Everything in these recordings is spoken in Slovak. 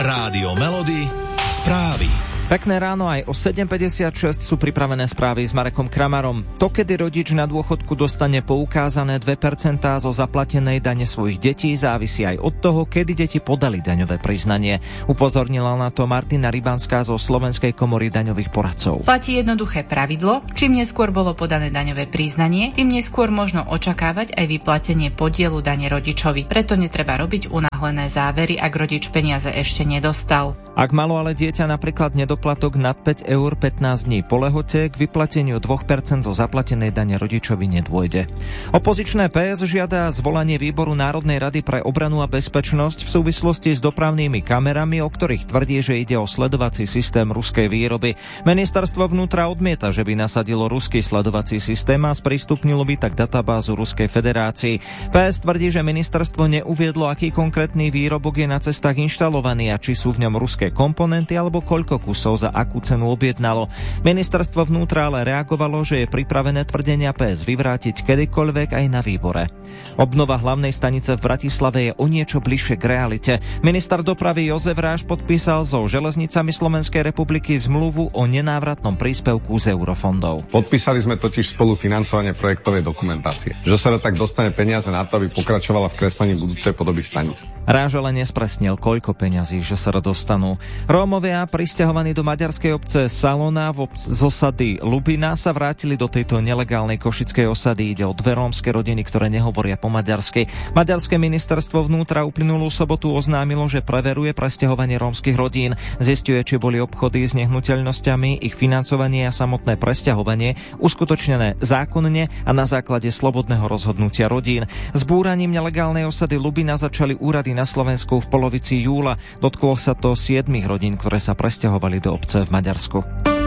Rádio Melody, správy. Pekné ráno, aj o 7.56 sú pripravené správy s Marekom Kramarom. To, kedy rodič na dôchodku dostane poukázané 2% zo zaplatenej dane svojich detí, závisí aj od toho, kedy deti podali daňové priznanie. Upozornila na to Martina Rybanská zo Slovenskej komory daňových poradcov. Platí jednoduché pravidlo, čím neskôr bolo podané daňové priznanie, tým neskôr možno očakávať aj vyplatenie podielu dane rodičovi. Preto netreba robiť unáhlené závery, ak rodič peniaze ešte nedostal. Ak malo ale dieťa napríklad nedoplatok nad 5 eur 15 dní po lehote, k vyplateniu 2% zo zaplatenej dane rodičovi nedôjde. Opozičné PS žiada zvolanie výboru Národnej rady pre obranu a bezpečnosť v súvislosti s dopravnými kamerami, o ktorých tvrdí, že ide o sledovací systém ruskej výroby. Ministerstvo vnútra odmieta, že by nasadilo ruský sledovací systém a sprístupnilo by tak databázu Ruskej federácii. PS tvrdí, že ministerstvo neuviedlo, aký konkrétny výrobok je na cestách inštalovaný a či sú v ňom ruské komponenty alebo koľko kusov za akú cenu objednalo. Ministerstvo vnútra ale reagovalo, že je pripravené tvrdenia PS vyvrátiť kedykoľvek aj na výbore. Obnova hlavnej stanice v Bratislave je o niečo bližšie k realite. Minister dopravy Jozef Ráš podpísal so Železnicami Slovenskej republiky zmluvu o nenávratnom príspevku z eurofondov. Podpísali sme totiž spolu financovanie projektovej dokumentácie. Že sa tak dostane peniaze na to, aby pokračovala v kreslení budúcej podoby stanice. Ráš ale nespresnil, koľko peňazí že sa dostanú. Rómovia, prisťahovaní do maďarskej obce Salona z osady Lubina, sa vrátili do tejto nelegálnej košickej osady. Ide o dve rómske rodiny, ktoré nehovoria po maďarsky. Maďarské ministerstvo vnútra uplynulú sobotu oznámilo, že preveruje presťahovanie rómskych rodín. Zisťuje, či boli obchody s nehnuteľnosťami, ich financovanie a samotné presťahovanie uskutočnené zákonne a na základe slobodného rozhodnutia rodín. S búraním nelegálnej osady Lubina začali úrady na Slovensku v polovici júla. Dotklo sa to 7 rodín, ktoré sa presťahovali do obce v Maďarsku.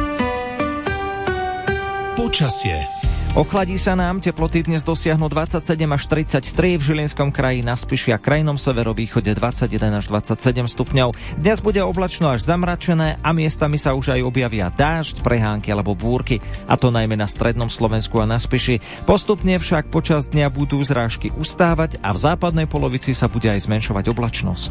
Počasie. Ochladí sa nám, teploty dnes dosiahnu 27 až 33, v Žilinskom kraji, na Spiši a krajnom severovýchode 21 až 27 stupňov. Dnes bude oblačno až zamračené a miestami sa už aj objavia dážď, prehánky alebo búrky, a to najmä na strednom Slovensku a na Spiši. Postupne však počas dňa budú zrážky ustávať a v západnej polovici sa bude aj zmenšovať oblačnosť.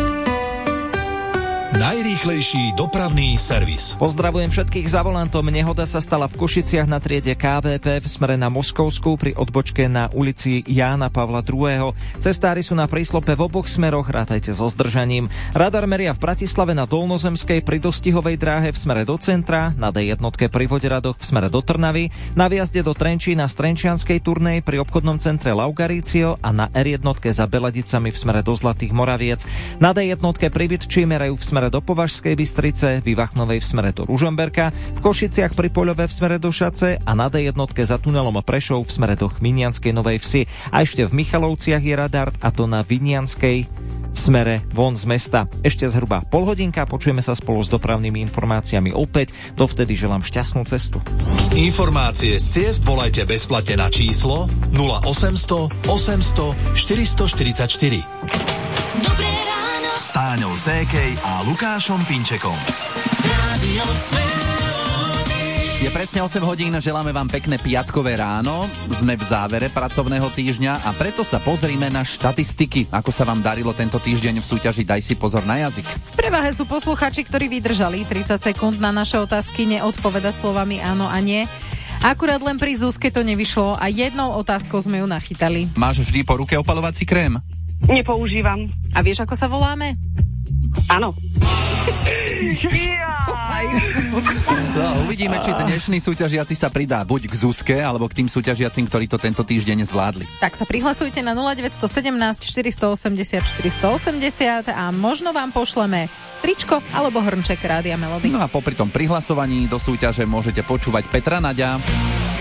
Najrýchlejší dopravný servis. Pozdravujem všetkých za volantom. Nehoda sa stala v Košiciach na triede KVP v smere na Moskovskú pri odbočke na ulici Jána Pavla II. Cestári sú na príslope v oboch smeroch, rátajte so zdržaním. Radar meria v Bratislave na Dolnozemskej pri dostihovej dráhe v smere do centra, na D1 pri Voderadoch v smere do Trnavy, na viazde do Trenčína z Trenčianskej turnej pri obchodnom centre Laugarício a na R1 za Beladicami v smere do Zlatých Moraviec, na D1 pri Bytčímereju v smere do Považskej Bystrice, Vyvachnovej v smere do Ružomberka, v Košiciach pri Poľove v smere do Šace a na D1 za tunelom Prešov v smere do Chminianskej Novej Vsi. A ešte v Michalovciach je radar, a to na Vinianskej v smere von z mesta. Ešte zhruba pol hodinka, počujeme sa spolu s dopravnými informáciami opäť. Dovtedy želám šťastnú cestu. Informácie z ciest volajte bezplatne na číslo 0800 800 444. S Táňou Sékej a Lukášom Pinčekom. Je presne 8 hodín, želáme vám pekné piatkové ráno. Sme v závere pracovného týždňa a preto sa pozrime na štatistiky. Ako sa vám darilo tento týždeň v súťaži Daj si pozor na jazyk. V prevahe sú posluchači, ktorí vydržali 30 sekúnd na naše otázky neodpovedať slovami áno a nie. Akurát len pri Zuzke to nevyšlo a jednou otázkou sme ju nachytali. Máš vždy po ruke opalovací krém? Nepoužívam. A vieš, ako sa voláme? Áno. No, uvidíme, či dnešní súťažiaci sa pridá buď k Zuzke, alebo k tým súťažiacim, ktorí to tento týždeň zvládli. Tak sa prihlasujte na 0917 480 480 a možno vám pošleme tričko alebo hrnček Rádia Melody. No a popri tom prihlasovaní do súťaže môžete počúvať Petra Naďa.